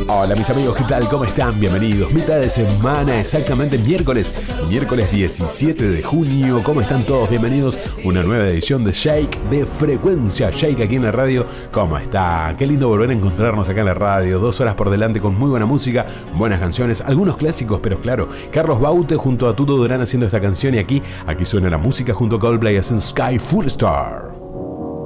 Hola mis amigos, ¿qué tal? ¿Cómo están? Bienvenidos. Mitad de semana, exactamente miércoles 17 de junio. ¿Cómo están todos? Bienvenidos a una nueva edición de Shake, de Frecuencia Shake aquí en la radio. ¿Cómo está? Qué lindo volver a encontrarnos acá en la radio. 2 horas por delante con muy buena música, buenas canciones, algunos clásicos, pero claro, Carlos Baute junto a Tuto Durán haciendo esta canción y aquí suena la música junto a Coldplay hacen Sky Full Star.